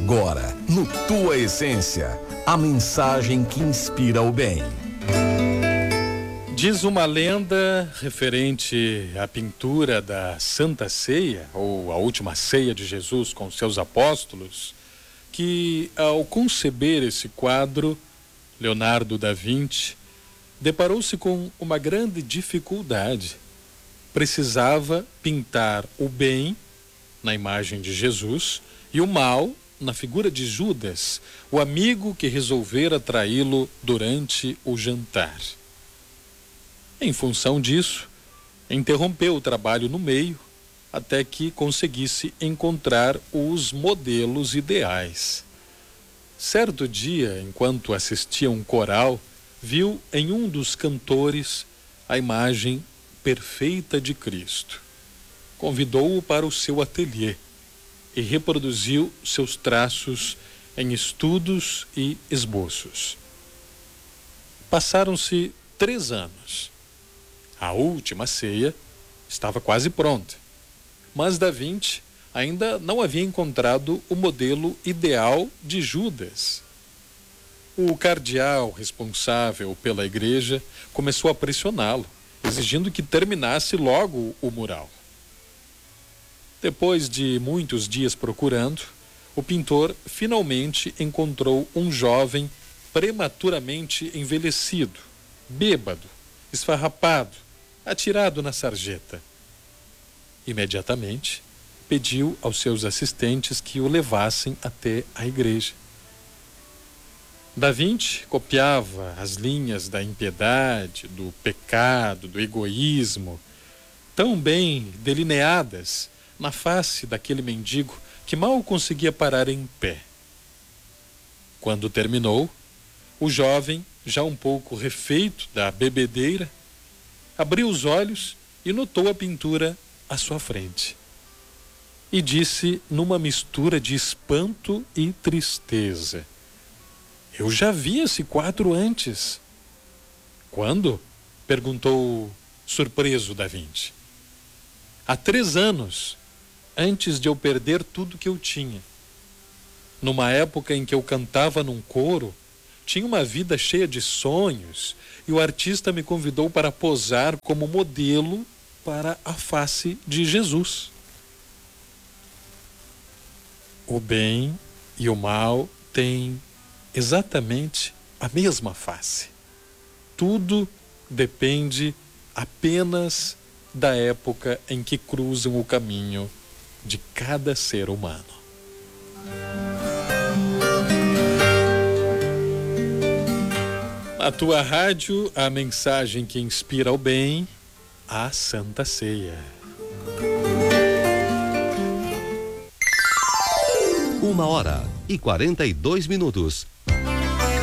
Agora, no Tua Essência, a mensagem que inspira o bem. Diz uma lenda referente à pintura da Santa Ceia, ou a última ceia de Jesus com seus apóstolos, que ao conceber esse quadro, Leonardo da Vinci deparou-se com uma grande dificuldade. Precisava pintar o bem na imagem de Jesus e o mal na figura de Judas, o amigo que resolvera traí-lo durante o jantar. Em função disso, interrompeu o trabalho no meio até que conseguisse encontrar os modelos ideais. Certo dia, enquanto assistia um coral, viu em um dos cantores a imagem perfeita de Cristo. Convidou-o para o seu ateliê e reproduziu seus traços em estudos e esboços. Passaram-se 3 anos. A última ceia estava quase pronta, mas Da Vinci ainda não havia encontrado o modelo ideal de Judas. O cardeal responsável pela igreja começou a pressioná-lo, exigindo que terminasse logo o mural. Depois de muitos dias procurando, o pintor finalmente encontrou um jovem prematuramente envelhecido, bêbado, esfarrapado, atirado na sarjeta. Imediatamente, pediu aos seus assistentes que o levassem até a igreja. Da Vinci copiava as linhas da impiedade, do pecado, do egoísmo, tão bem delineadas na face daquele mendigo que mal conseguia parar em pé. Quando terminou, o jovem, já um pouco refeito da bebedeira, abriu os olhos e notou a pintura à sua frente. E disse numa mistura de espanto e tristeza: "Eu já vi esse quadro antes." "Quando?" perguntou surpreso Da Vinci. "Há 3 anos, antes de eu perder tudo que eu tinha. Numa época em que eu cantava num coro, tinha uma vida cheia de sonhos e o artista me convidou para posar como modelo para a face de Jesus." O bem e o mal têm exatamente a mesma face. Tudo depende apenas da época em que cruzam o caminho de cada ser humano. Na tua rádio, a mensagem que inspira o bem, a Santa Ceia. 1h42.